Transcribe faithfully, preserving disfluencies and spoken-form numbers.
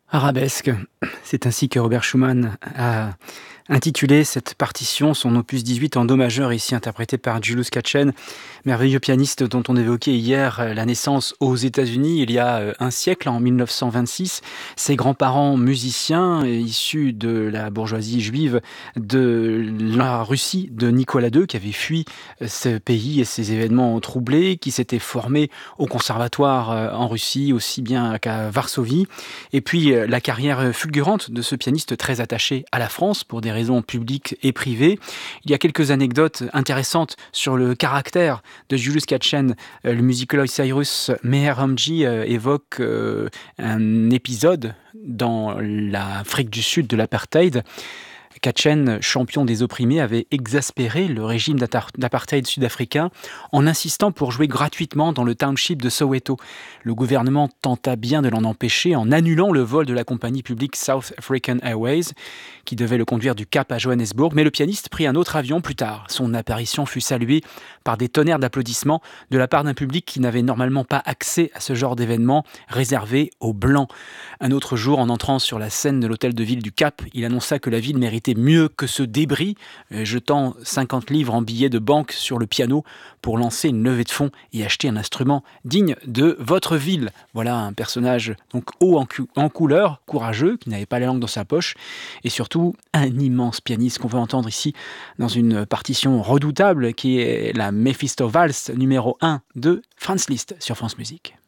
Arabesque, c'est ainsi que Robert Schumann a intitulé cette partition, son opus dix-huit en do majeur, ici interprété par Julius Katchen, merveilleux pianiste dont on évoquait hier euh, la naissance aux États-Unis il y a euh, un siècle, en mille neuf cent vingt-six. Ses grands-parents musiciens, euh, issus de la bourgeoisie juive de la Russie de Nicolas deux, qui avait fui euh, ce pays et ses événements troublés, qui s'était formé au conservatoire euh, en Russie, aussi bien qu'à Varsovie. Et puis euh, la carrière fulgurante de ce pianiste très attaché à la France pour des raisons publiques et privées. Il y a quelques anecdotes intéressantes sur le caractère de Julius Katchen. Euh, Le musicologue Cyrus Meher-Hamji euh, évoque euh, un épisode dans l'Afrique du Sud de l'apartheid. Katchen, champion des opprimés, avait exaspéré le régime d'atar- d'apartheid sud-africain en insistant pour jouer gratuitement dans le township de Soweto. Le gouvernement tenta bien de l'en empêcher en annulant le vol de la compagnie publique South African Airways, qui devait le conduire du Cap à Johannesburg, mais le pianiste prit un autre avion plus tard. Son apparition fut saluée par des tonnerres d'applaudissements de la part d'un public qui n'avait normalement pas accès à ce genre d'événement réservé aux Blancs. Un autre jour, en entrant sur la scène de l'hôtel de ville du Cap, il annonça que la ville méritait mieux que ce débris, euh, jetant cinquante livres en billets de banque sur le piano pour lancer une levée de fonds et acheter un instrument digne de votre ville. Voilà un personnage donc haut en, cu- en couleur, courageux, qui n'avait pas la langue dans sa poche, et surtout un immense pianiste qu'on va entendre ici dans une partition redoutable qui est la Mephisto Valse numéro un de Franz Liszt sur France Musique.